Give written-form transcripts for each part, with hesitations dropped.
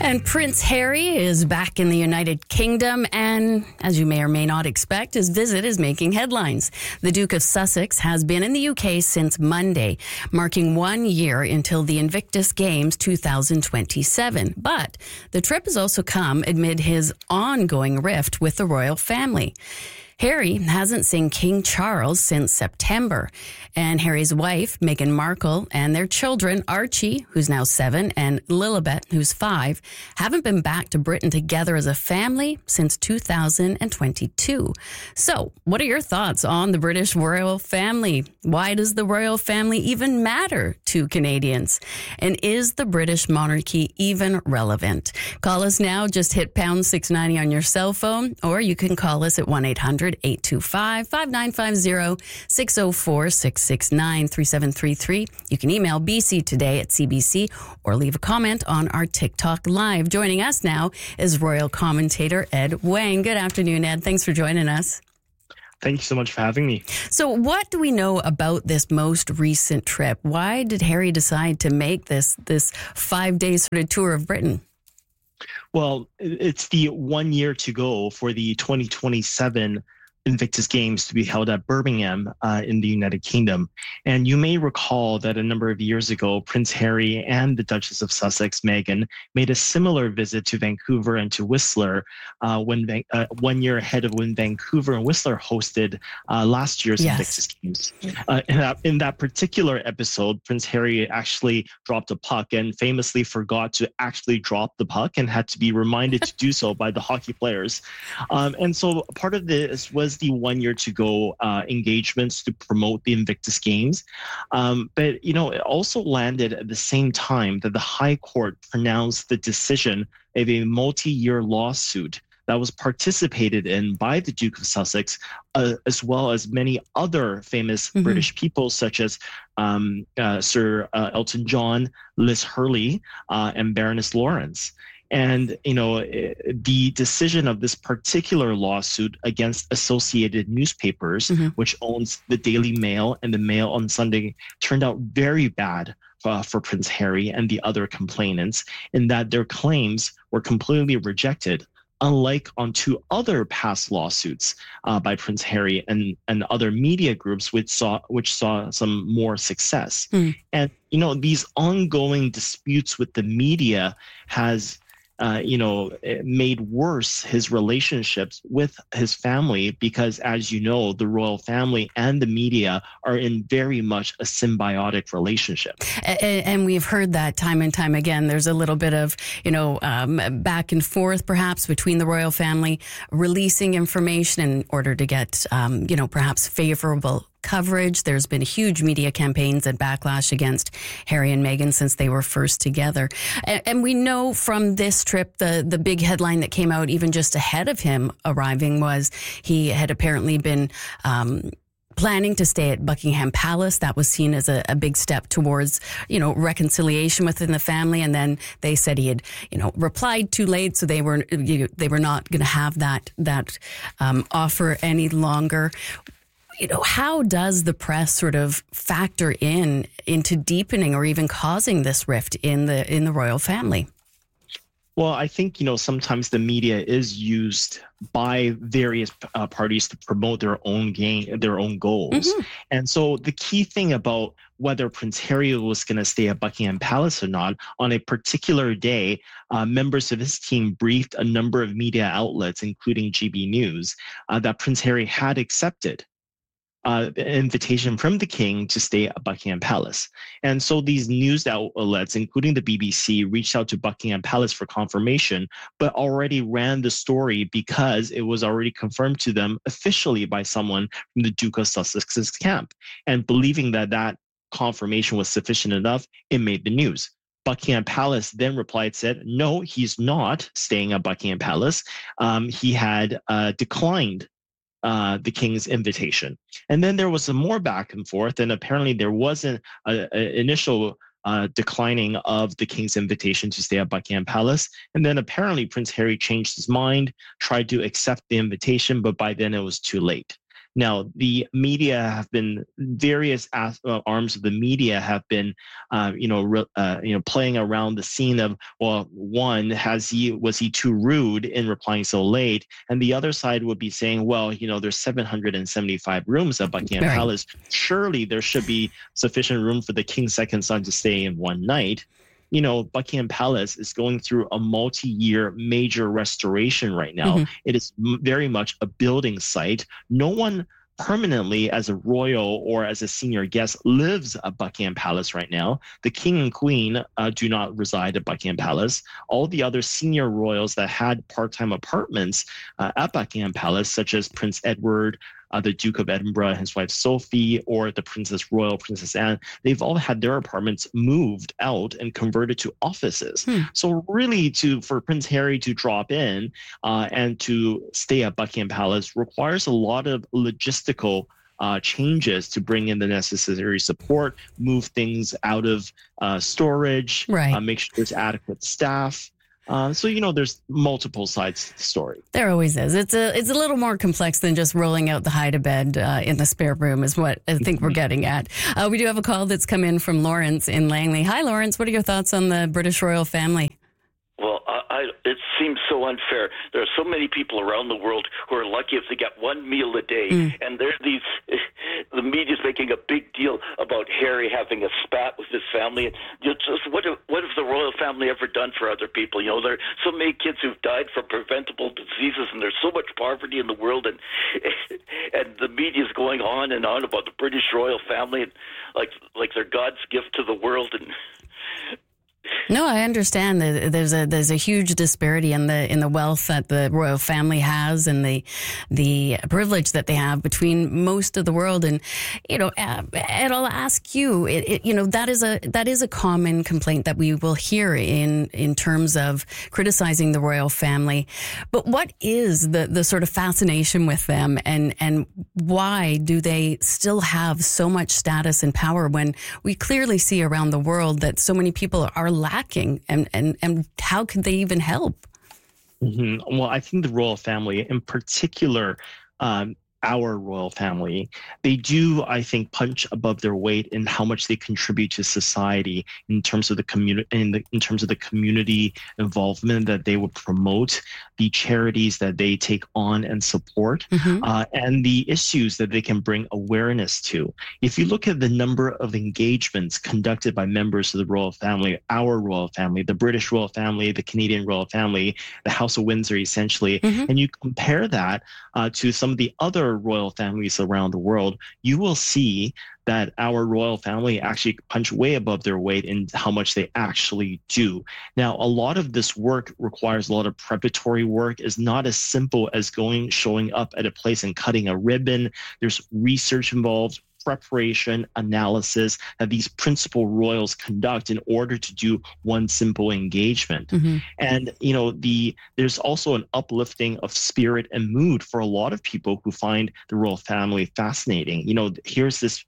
And Prince Harry is back in the United Kingdom, and as you may or may not expect, his visit is making headlines. The Duke of Sussex has been in the UK since Monday, marking 1 year until the Invictus Games 2027. But the trip has also come amid his ongoing rift with the royal family. Harry hasn't seen King Charles since September, and Harry's wife, Meghan Markle, and their children, Archie, who's now 7, and Lilibet, who's 5, haven't been back to Britain together as a family since 2022. So, what are your thoughts on the British royal family? Why does the royal family even matter to Canadians? And is the British monarchy even relevant? Call us now. Just hit pound 690 on your cell phone, or you can call us at 1-800-825-5950, 604-669-3733. You can email bctoday@cbc or leave a comment on our TikTok Live. Joining us now is royal commentator Ed Wang. Good afternoon, Ed. Thanks for joining us. Thank you so much for having me. So what do we know about this most recent trip? Why did Harry decide to make this 5-day sort of tour of Britain? Well, it's the 1 year to go for the 2027 Invictus Games to be held at Birmingham in the United Kingdom. And you may recall that a number of years ago, Prince Harry and the Duchess of Sussex, Meghan, made a similar visit to Vancouver and to Whistler 1 year ahead of when Vancouver and Whistler hosted last year's Invictus Games. In that particular episode, Prince Harry actually dropped a puck and famously forgot to actually drop the puck and had to be reminded to do so by the hockey players. And so part of this was the 1 year to go engagements to promote the Invictus Games. But, it also landed at the same time that the High Court pronounced the decision of a multi-year lawsuit that was participated in by the Duke of Sussex, as well as many other famous British people, such as Sir Elton John, Liz Hurley, and Baroness Lawrence. And, the decision of this particular lawsuit against Associated Newspapers, which owns the Daily Mail and the Mail on Sunday, turned out very bad for Prince Harry and the other complainants, in that their claims were completely rejected, unlike on 2 other past lawsuits by Prince Harry and other media groups which saw some more success. And, these ongoing disputes with the media has made worse his relationships with his family, because, as you know, the royal family and the media are in very much a symbiotic relationship. And we've heard that time and time again. There's a little bit of, back and forth perhaps between the royal family releasing information in order to get, perhaps favorable coverage. There's been huge media campaigns and backlash against Harry and Meghan since they were first together. And we know from this trip, the big headline that came out even just ahead of him arriving was he had apparently been planning to stay at Buckingham Palace. That was seen as a big step towards, reconciliation within the family. And then they said he had, replied too late, so they were not going to have that offer any longer. How does the press sort of factor into deepening or even causing this rift in the royal family? Well, I think, sometimes the media is used by various parties to promote their own goals. And so the key thing about whether Prince Harry was going to stay at Buckingham Palace or not, on a particular day, members of his team briefed a number of media outlets, including GB News, that Prince Harry had accepted the invitation from the king to stay at Buckingham Palace. And so these news outlets, including the BBC, reached out to Buckingham Palace for confirmation, but already ran the story because it was already confirmed to them officially by someone from the Duke of Sussex's camp. And believing that confirmation was sufficient enough, it made the news. Buckingham Palace then said, no, he's not staying at Buckingham Palace. He had declined the king's invitation. And then there was some more back and forth, and apparently there wasn't an initial declining of the king's invitation to stay at Buckingham Palace. And then apparently Prince Harry changed his mind, tried to accept the invitation, but by then it was too late. Now, the media have been various arms of the media have been, playing around the scene of, well, one, was he too rude in replying so late, and the other side would be saying, well, there's 775 rooms at Buckingham Palace. Surely there should be sufficient room for the king's second son to stay in one night. Buckingham Palace is going through a multi-year major restoration right now. Mm-hmm. It is very much a building site. No one permanently as a royal or as a senior guest lives at Buckingham Palace right now. The king and queen do not reside at Buckingham Palace. All the other senior royals that had part-time apartments at Buckingham Palace, such as Prince Edward, the Duke of Edinburgh, his wife Sophie, or the Princess Royal, Princess Anne, they've all had their apartments moved out and converted to offices. So really for Prince Harry to drop in and to stay at Buckingham Palace requires a lot of logistical changes to bring in the necessary support, move things out of storage, make sure there's adequate staff. So there's multiple sides to the story. There always is. It's a little more complex than just rolling out the hide-a-bed in the spare room is what I think we're getting at. We do have a call that's come in from Lawrence in Langley. Hi, Lawrence. What are your thoughts on the British royal family? Well, it seems so unfair. There are so many people around the world who are lucky if they get one meal a day, and the media's making a big deal about Harry having a spat with his family. And what have the royal family ever done for other people? There are so many kids who've died from preventable diseases, and there's so much poverty in the world, and the media's going on and on about the British royal family, and like they're God's gift to the world. And no, I understand that there's a huge disparity in the wealth that the royal family has and the privilege that they have between most of the world. And and I'll ask you, that is a common complaint that we will hear in terms of criticizing the royal family. But what is the sort of fascination with them, and why do they still have so much status and power when we clearly see around the world that so many people are lacking, and how could they even help? Mm-hmm. Well, I think the royal family, in particular, our royal family, they do, I think, punch above their weight in how much they contribute to society in terms of the community, in terms of the community involvement that they would promote, the charities that they take on and support, and the issues that they can bring awareness to. If you look at the number of engagements conducted by members of the royal family, our royal family, the British royal family, the Canadian royal family, the House of Windsor, essentially, and you compare that to some of the other royal families around the world, you will see that our royal family actually punch way above their weight in how much they actually do. Now, a lot of this work requires a lot of preparatory work. It's not as simple as showing up at a place and cutting a ribbon. There's research involved, preparation, analysis that these principal royals conduct in order to do one simple engagement. And, there's also an uplifting of spirit and mood for a lot of people who find the royal family fascinating. Here's this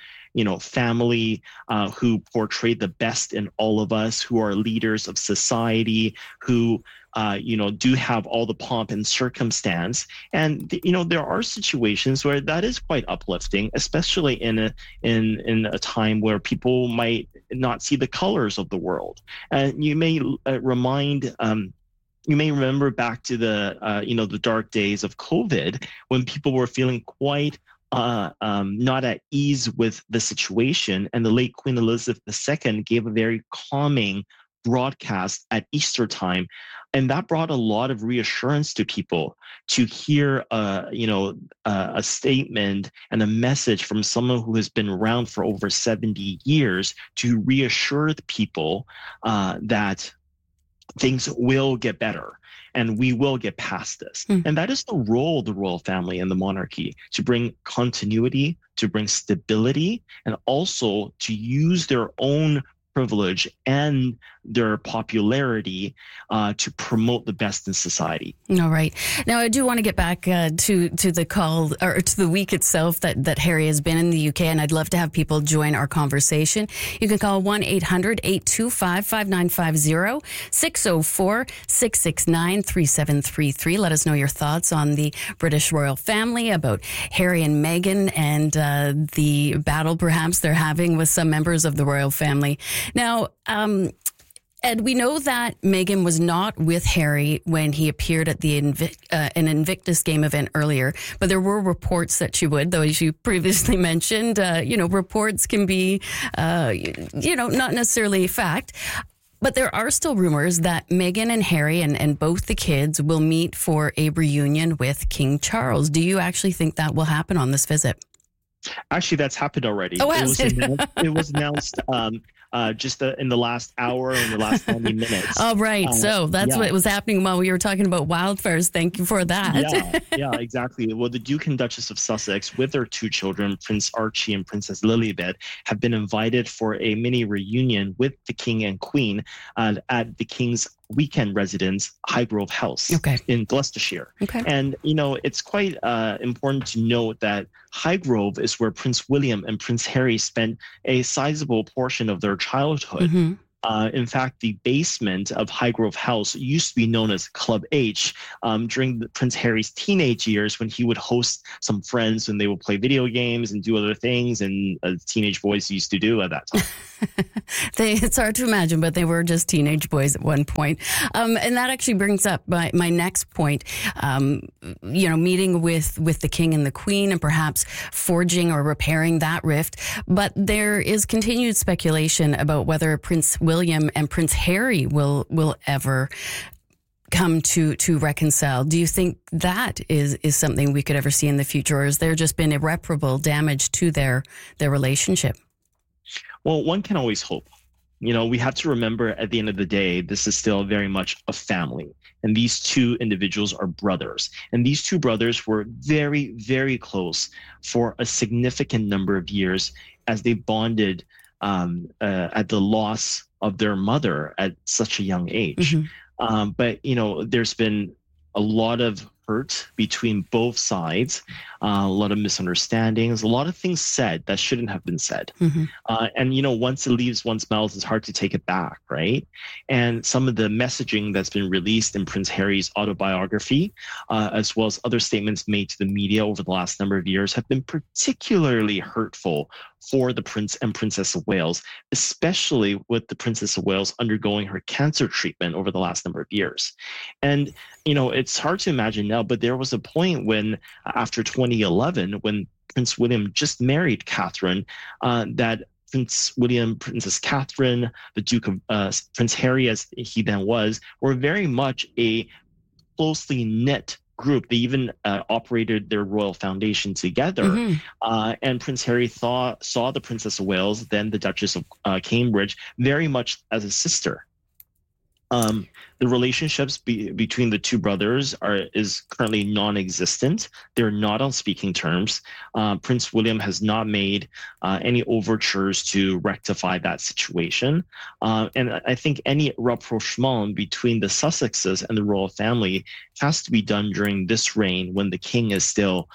family who portray the best in all of us, who are leaders of society, who do have all the pomp and circumstance. And, there are situations where that is quite uplifting, especially in a time where people might not see the colors of the world. And you may you may remember back to the dark days of COVID when people were feeling quite not at ease with the situation, and the late Queen Elizabeth II gave a very calming broadcast at Easter time, and that brought a lot of reassurance to people to hear a statement and a message from someone who has been around for over 70 years to reassure the people that things will get better and we will get past this. And that is the role of the royal family and the monarchy, to bring continuity, to bring stability, and also to use their own privilege and their popularity to promote the best in society. All right. Now, I do want to get back to the call, or to the week itself that Harry has been in the UK, and I'd love to have people join our conversation. You can call 1-800-825-5950, 604-669-3733. Let us know your thoughts on the British royal family, about Harry and Meghan, and the battle perhaps they're having with some members of the royal family. Now, Ed, we know that Meghan was not with Harry when he appeared at the an Invictus Game event earlier, but there were reports that she would, though, as you previously mentioned, reports can be, not necessarily fact. But there are still rumors that Meghan and Harry and both the kids will meet for a reunion with King Charles. Do you actually think that will happen on this visit? Actually, that's happened already. Oh, has it? It was announced just in the last hour, in the last 90 minutes. Oh, right. So that's what was happening while we were talking about wildfires. Thank you for that. Yeah, exactly. Well, the Duke and Duchess of Sussex, with their two children, Prince Archie and Princess Lilibet, have been invited for a mini reunion with the King and Queen at the King's weekend residence, Highgrove House in Gloucestershire. Okay. And, it's quite important to note that Highgrove is where Prince William and Prince Harry spent a sizable portion of their childhood. Mm-hmm. In fact, the basement of Highgrove House used to be known as Club H during Prince Harry's teenage years, when he would host some friends and they would play video games and do other things, and teenage boys used to do at that time. It's hard to imagine, but they were just teenage boys at one point. And that actually brings up my next point, meeting with the King and the Queen and perhaps forging or repairing that rift. But there is continued speculation about whether Prince William and Prince Harry will ever come to reconcile. Do you think that is something we could ever see in the future, or has there just been irreparable damage to their relationship? Well, one can always hope. We have to remember at the end of the day, this is still very much a family. And these two individuals are brothers. And these two brothers were very, very close for a significant number of years as they bonded at the loss of their mother at such a young age. Mm-hmm. But there's been a lot of hurt between both sides, a lot of misunderstandings, a lot of things said that shouldn't have been said. Mm-hmm. And once it leaves one's mouth, it's hard to take it back, right? And some of the messaging that's been released in Prince Harry's autobiography, as well as other statements made to the media over the last number of years, have been particularly hurtful for the Prince and Princess of Wales, especially with the Princess of Wales undergoing her cancer treatment over the last number of years. And, it's hard to imagine now, but there was a point when, after 2011, when Prince William just married Catherine, that Prince William, Princess Catherine, the Duke of Prince Harry, as he then was, were very much a closely knit group. They even operated their royal foundation together. Mm-hmm. And Prince Harry saw the Princess of Wales, then the Duchess of Cambridge, very much as a sister. The relationships between the two brothers is currently non-existent. They're not on speaking terms. Prince William has not made any overtures to rectify that situation. And I think any rapprochement between the Sussexes and the royal family has to be done during this reign, when the king is still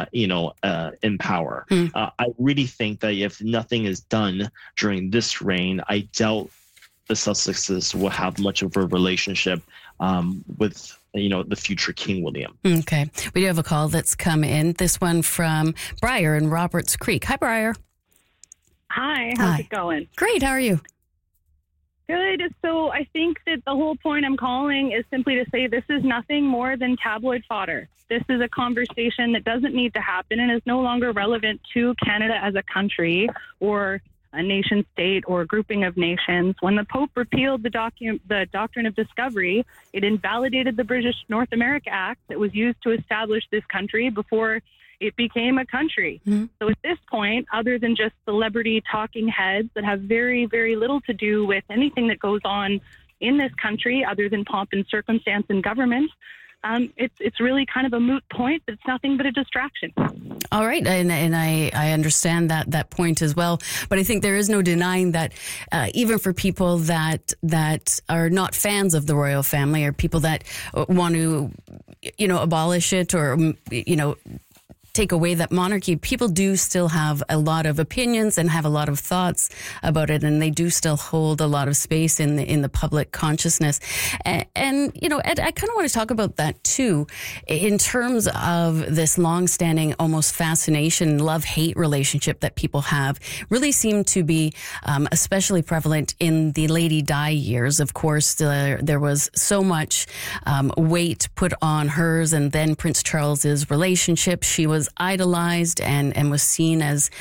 in power. I really think that if nothing is done during this reign, I doubt the Sussexes will have much of a relationship with the future King William. Okay. We do have a call that's come in. This one from Briar in Roberts Creek. Hi, Briar. Hi. How's it going? Great. How are you? Good. So I think that the whole point I'm calling is simply to say this is nothing more than tabloid fodder. This is a conversation that doesn't need to happen and is no longer relevant to Canada as a country or a nation state or a grouping of nations. When the Pope repealed the Doctrine of Discovery, it invalidated the British North America Act that was used to establish this country before it became a country. Mm-hmm. So at this point, other than just celebrity talking heads that have very, very little to do with anything that goes on in this country, other than pomp and circumstance and government, it's really kind of a moot point. It's nothing but a distraction. All right, and I understand that point as well. But I think there is no denying that even for people that are not fans of the royal family, or people that want to, abolish it, or take away that monarchy, people do still have a lot of opinions and have a lot of thoughts about it, and they do still hold a lot of space in the public consciousness. And Ed, I kind of want to talk about that too, in terms of this long-standing, almost fascination, love-hate relationship that people have. Really seemed to be especially prevalent in the Lady Di years. Of course, there was so much weight put on hers and then Prince Charles's relationship. She was idolized and was seen as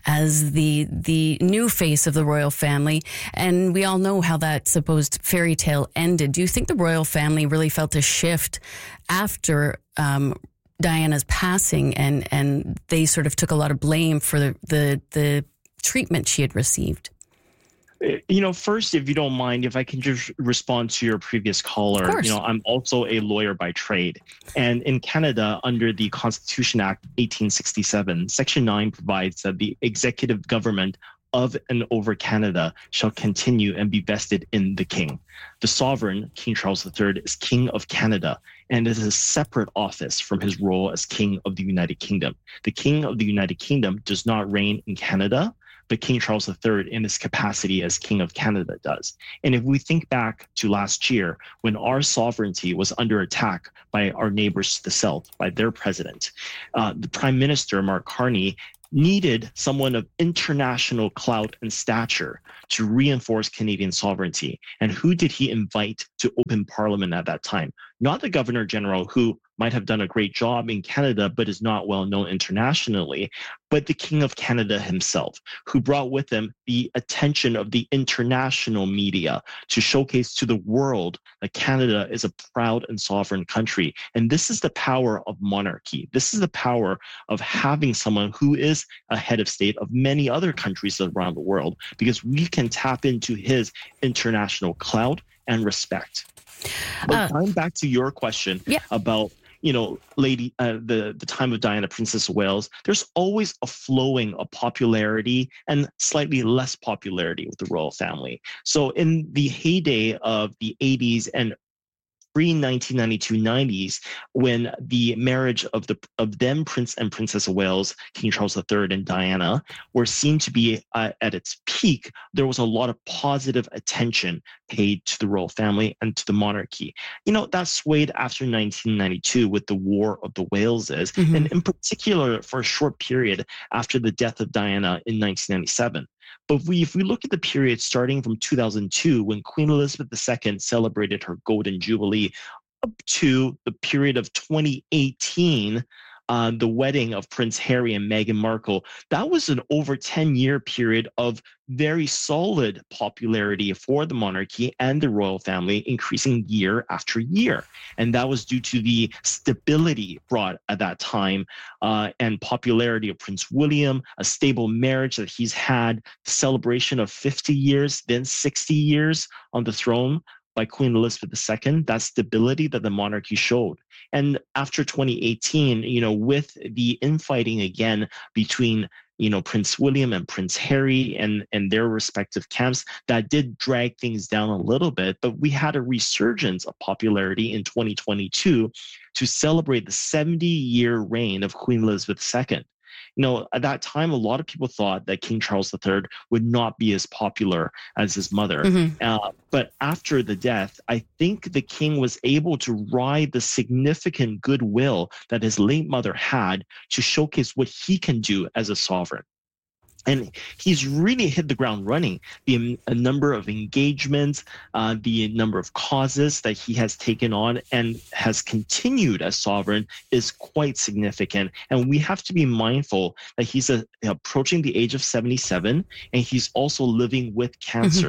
the new face of the royal family. And we all know how that supposed fairy tale ended. Do you think the royal family really felt a shift after Diana's passing, and they sort of took a lot of blame for the treatment she had received? First, if you don't mind, if I can just respond to your previous caller, I'm also a lawyer by trade. And in Canada, under the Constitution Act 1867, Section 9 provides that the executive government of and over Canada shall continue and be vested in the King. The sovereign, King Charles III, is King of Canada and is a separate office from his role as King of the United Kingdom. The King of the United Kingdom does not reign in Canada, but King Charles III in his capacity as King of Canada does. And if we think back to last year, when our sovereignty was under attack by our neighbors to the south, by their president, the Prime Minister, Mark Carney, needed someone of international clout and stature to reinforce Canadian sovereignty. And who did he invite to open Parliament at that time? Not the Governor General, who might have done a great job in Canada, but is not well known internationally, but the King of Canada himself, who brought with him the attention of the international media to showcase to the world that Canada is a proud and sovereign country. And this is the power of monarchy. This is the power of having someone who is a head of state of many other countries around the world, because we can tap into his international clout and respect. But going back to your question about the time of Diana, Princess of Wales, there's always a flowing of popularity and slightly less popularity with the royal family. So in the heyday of the 80s and pre-1992 90s, when the marriage of them, Prince and Princess of Wales, King Charles III and Diana, were seen to be at its peak, there was a lot of positive attention paid to the royal family and to the monarchy. That swayed after 1992 with the War of the Waleses, and in particular for a short period after the death of Diana in 1997. But if we look at the period starting from 2002, when Queen Elizabeth II celebrated her Golden Jubilee, up to the period of 2018, the wedding of Prince Harry and Meghan Markle, that was an over 10-year period of very solid popularity for the monarchy and the royal family, increasing year after year. And that was due to the stability brought at that time and popularity of Prince William, a stable marriage that he's had, celebration of 50 years, then 60 years on the throne by Queen Elizabeth II, that stability that the monarchy showed. And after 2018, with the infighting again between Prince William and Prince Harry and their respective camps, that did drag things down a little bit. But we had a resurgence of popularity in 2022 to celebrate the 70-year reign of Queen Elizabeth II. At that time, a lot of people thought that King Charles III would not be as popular as his mother. But after the death, I think the king was able to ride the significant goodwill that his late mother had to showcase what he can do as a sovereign. And he's really hit the ground running. The number of engagements, the number of causes that he has taken on and has continued as sovereign is quite significant. And we have to be mindful that he's approaching the age of 77, and he's also living with cancer.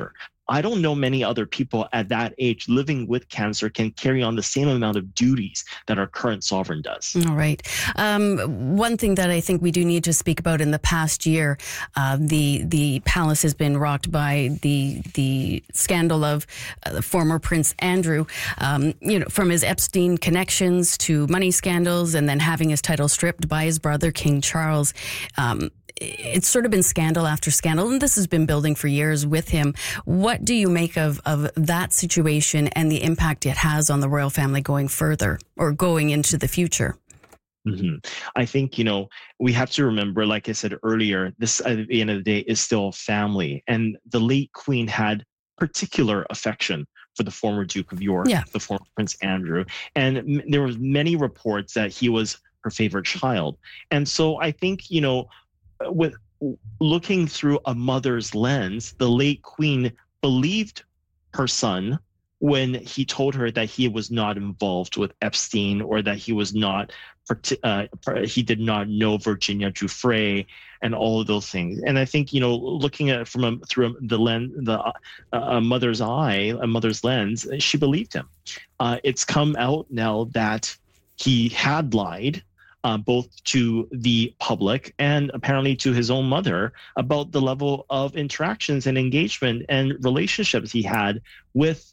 I don't know many other people at that age living with cancer can carry on the same amount of duties that our current sovereign does. All right. One thing that I think we do need to speak about in the past year, the palace has been rocked by the scandal of former Prince Andrew, from his Epstein connections to money scandals and then having his title stripped by his brother, King Charles. It's sort of been scandal after scandal, and this has been building for years with him. What do you make of that situation and the impact it has on the royal family going further or going into the future? Mm-hmm. I think, we have to remember, like I said earlier, this at the end of the day is still family. And the late Queen had particular affection for the former Duke of York, the former Prince Andrew. And there were many reports that he was her favorite child. And so I think, with looking through a mother's lens, the late Queen believed her son when he told her that he was not involved with Epstein or that he was not, he did not know Virginia Giuffre and all of those things. And I think, looking at it through the lens, a mother's eye, a mother's lens, she believed him. It's come out now that he had lied, both to the public and apparently to his own mother about the level of interactions and engagement and relationships he had with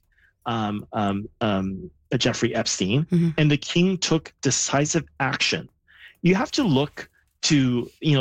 Jeffrey Epstein. Mm-hmm. And the king took decisive action. You have to look to, the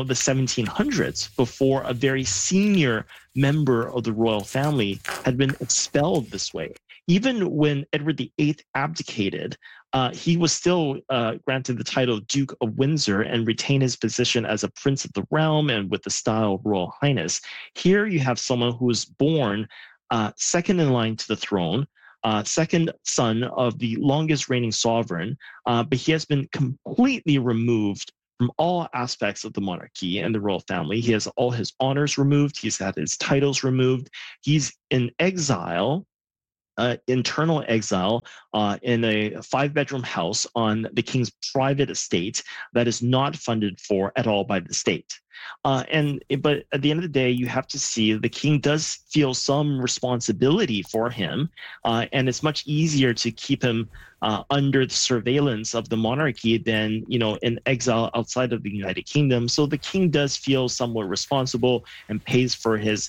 1700s before a very senior member of the royal family had been expelled this way. Even when Edward VIII abdicated, he was still granted the title Duke of Windsor and retained his position as a prince of the realm and with the style of Royal Highness. Here you have someone who was born second in line to the throne, second son of the longest reigning sovereign, but he has been completely removed from all aspects of the monarchy and the royal family. He has all his honors removed. He's had his titles removed. He's in exile, internal exile, in a 5-bedroom house on the king's private estate that is not funded for at all by the state. But at the end of the day, you have to see the king does feel some responsibility for him, and it's much easier to keep him under the surveillance of the monarchy than, in exile outside of the United Kingdom. So the king does feel somewhat responsible and pays for his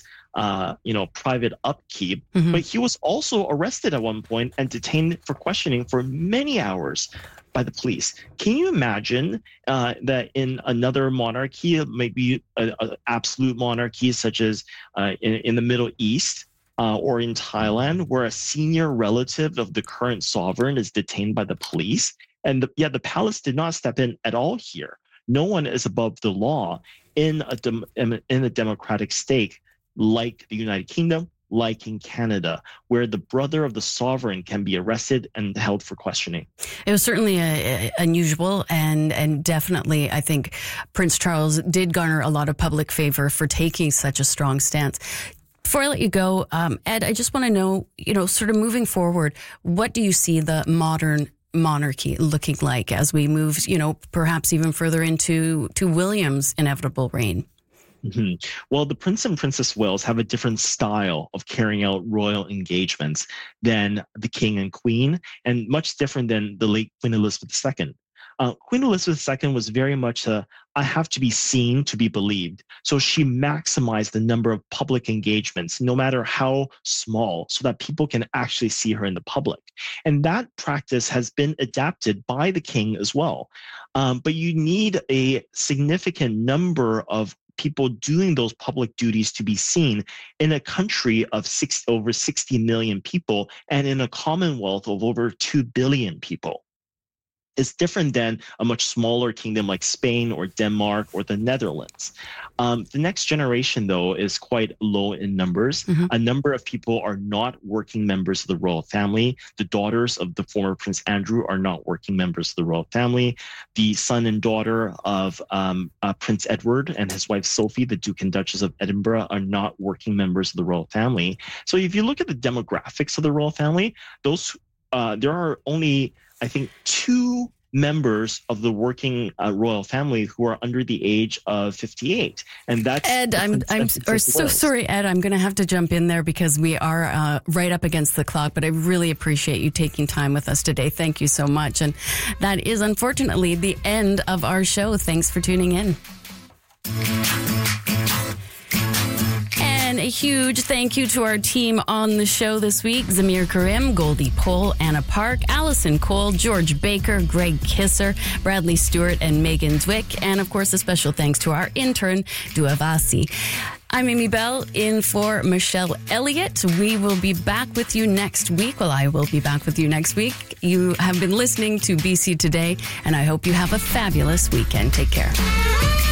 private upkeep. Mm-hmm. But he was also arrested at one point and detained for questioning for many hours by the police. Can you imagine that in another monarchy, maybe an absolute monarchy such as in the Middle East or in Thailand, where a senior relative of the current sovereign is detained by the police? And the palace did not step in at all here. No one is above the law in a democratic state like the United Kingdom, like in Canada, where the brother of the sovereign can be arrested and held for questioning. It was certainly unusual, and definitely, I think Prince Charles did garner a lot of public favor for taking such a strong stance. Before I let you go, Ed, I just want to know, sort of moving forward, what do you see the modern monarchy looking like as we move, perhaps even further into William's inevitable reign? Mm-hmm. Well, the Prince and Princess Wales have a different style of carrying out royal engagements than the King and Queen, and much different than the late Queen Elizabeth II. Queen Elizabeth II was very much I have to be seen to be believed. So she maximized the number of public engagements, no matter how small, so that people can actually see her in the public. And that practice has been adapted by the king as well. But you need a significant number of people doing those public duties to be seen in a country of over 60 million people and in a commonwealth of over 2 billion people. It's different than a much smaller kingdom like Spain or Denmark or the Netherlands. The next generation, though, is quite low in numbers. Mm-hmm. A number of people are not working members of the royal family. The daughters of the former Prince Andrew are not working members of the royal family. The son and daughter of Prince Edward and his wife Sophie, the Duke and Duchess of Edinburgh, are not working members of the royal family. So if you look at the demographics of the royal family, there are only, I think, 2 members of the working royal family who are under the age of 58. And that's Ed, I'm so sorry, Ed. I'm going to have to jump in there because we are right up against the clock, but I really appreciate you taking time with us today. Thank you so much. And that is unfortunately the end of our show. Thanks for tuning in. And a huge thank you to our team on the show this week. Zamir Karim, Goldie Pohl, Anna Park, Allison Cole, George Baker, Greg Kisser, Bradley Stewart, and Megan Zwick. And of course, a special thanks to our intern, Duavasi. I'm Amy Bell in for Michelle Elliott. We will be back with you next week. Well, I will be back with you next week. You have been listening to BC Today, and I hope you have a fabulous weekend. Take care.